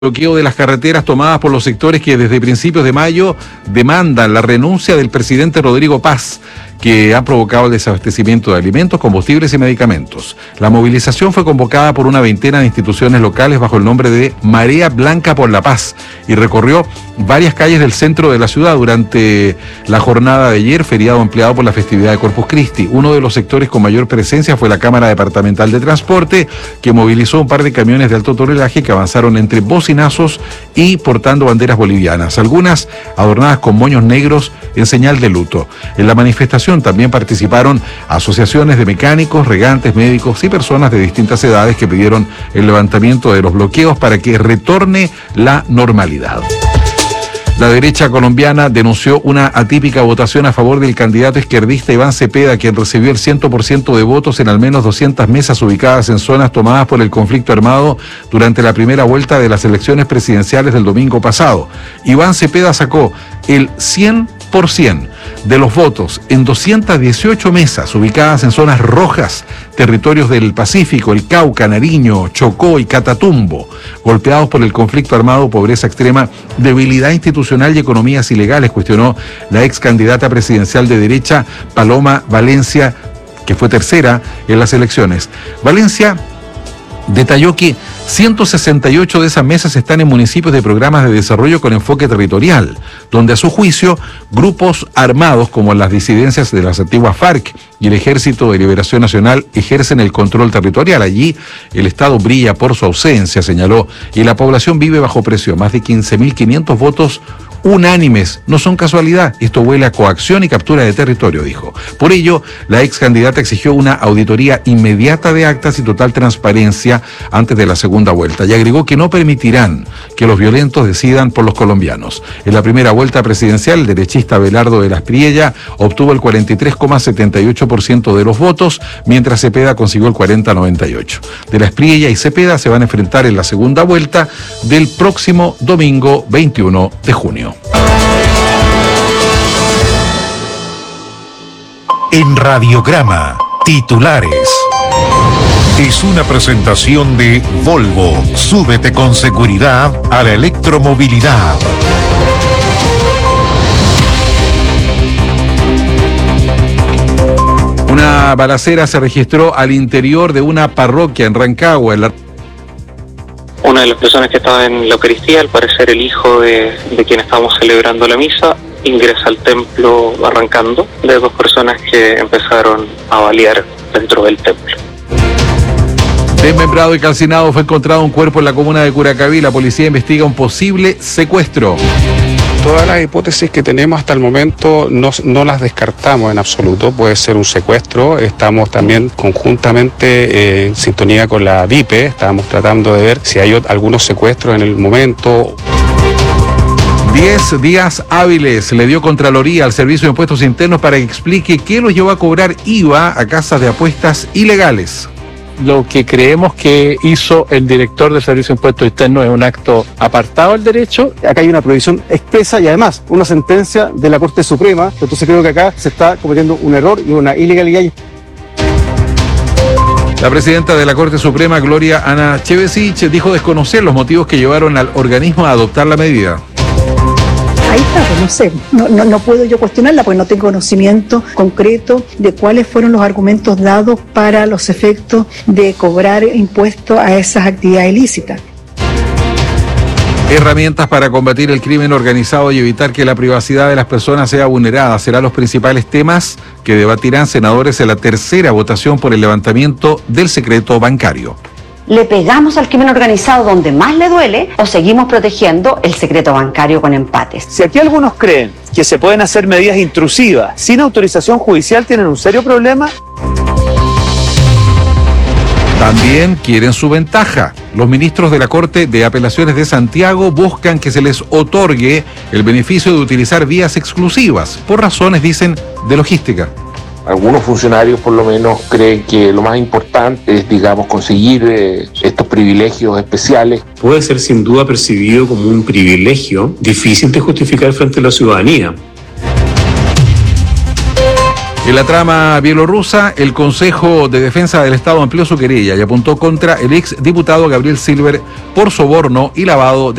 bloqueo de las carreteras tomadas por los sectores que desde principios de mayo demandan la renuncia del presidente Rodrigo Paz, que ha provocado el desabastecimiento de alimentos, combustibles y medicamentos. La movilización fue convocada por una veintena de instituciones locales bajo el nombre de Marea Blanca por la Paz y recorrió varias calles del centro de la ciudad durante la jornada de ayer, feriado empleado por la festividad de Corpus Christi. Uno de los sectores con mayor presencia fue la Cámara Departamental de Transporte, que movilizó un par de camiones de alto tonelaje que avanzaron entre bocinazos y portando banderas bolivianas, algunas adornadas con moños negros en señal de luto. En la manifestación también participaron asociaciones de mecánicos, regantes, médicos y personas de distintas edades que pidieron el levantamiento de los bloqueos para que retorne la normalidad. La derecha colombiana denunció una atípica votación a favor del candidato izquierdista Iván Cepeda, quien recibió el 100% de votos en al menos 200 mesas ubicadas en zonas tomadas por el conflicto armado durante la primera vuelta de las elecciones presidenciales del domingo pasado. Iván Cepeda sacó el 100% de los votos en 218 mesas ubicadas en zonas rojas, territorios del Pacífico, el Cauca, Nariño, Chocó y Catatumbo, golpeados por el conflicto armado, pobreza extrema, debilidad institucional y economías ilegales, cuestionó la ex candidata presidencial de derecha, Paloma Valencia, que fue tercera en las elecciones. Valencia detalló que 168 de esas mesas están en municipios de programas de desarrollo con enfoque territorial, donde a su juicio grupos armados como las disidencias de las antiguas FARC y el Ejército de Liberación Nacional ejercen el control territorial. Allí el Estado brilla por su ausencia, señaló, y la población vive bajo presión. Más de 15.500 votos unánimes no son casualidad. Esto huele a coacción y captura de territorio, dijo. Por ello, la ex candidata exigió una auditoría inmediata de actas y total transparencia antes de la segunda vuelta, y agregó que no permitirán que los violentos decidan por los colombianos. En la primera vuelta presidencial, el derechista Abelardo de las Priella obtuvo el 43,78% de los votos, mientras Cepeda consiguió el 40,98%. De las Priella y Cepeda se van a enfrentar en la segunda vuelta del próximo domingo 21 de junio. En Radiograma, titulares. Es una presentación de Volvo. Súbete con seguridad a la electromovilidad. Una balacera se registró al interior de una parroquia en Rancagua. Una de las personas que estaba en la Eucaristía, al parecer el hijo de quien estábamos celebrando la misa, ingresa al templo arrancando de dos personas que empezaron a balear dentro del templo. Desmembrado y calcinado fue encontrado un cuerpo en la comuna de Curacaví. La policía investiga un posible secuestro. Todas las hipótesis que tenemos hasta el momento no las descartamos en absoluto. Puede ser un secuestro. Estamos también conjuntamente en sintonía con la DIPE. Estamos tratando de ver si hay algunos secuestros en el momento. 10 días hábiles le dio Contraloría al Servicio de Impuestos Internos para que explique qué los llevó a cobrar IVA a casas de apuestas ilegales. Lo que creemos que hizo el director del Servicio de Impuestos Internos es un acto apartado del derecho. Acá hay una prohibición expresa y además una sentencia de la Corte Suprema. Entonces creo que acá se está cometiendo un error y una ilegalidad. La presidenta de la Corte Suprema, Gloria Ana Chevesich, dijo desconocer los motivos que llevaron al organismo a adoptar la medida. Ahí está, pues no sé, no puedo yo cuestionarla porque no tengo conocimiento concreto de cuáles fueron los argumentos dados para los efectos de cobrar impuestos a esas actividades ilícitas. Herramientas para combatir el crimen organizado y evitar que la privacidad de las personas sea vulnerada serán los principales temas que debatirán senadores en la tercera votación por el levantamiento del secreto bancario. ¿Le pegamos al crimen organizado donde más le duele o seguimos protegiendo el secreto bancario con empates? Si aquí algunos creen que se pueden hacer medidas intrusivas sin autorización judicial, tienen un serio problema. También quieren su ventaja. Los ministros de la Corte de Apelaciones de Santiago buscan que se les otorgue el beneficio de utilizar vías exclusivas, por razones, dicen, de logística. Algunos funcionarios por lo menos creen que lo más importante es, digamos, conseguir estos privilegios especiales. Puede ser sin duda percibido como un privilegio difícil de justificar frente a la ciudadanía. En la trama bielorrusa, el Consejo de Defensa del Estado amplió su querella y apuntó contra el ex diputado Gabriel Silver por soborno y lavado de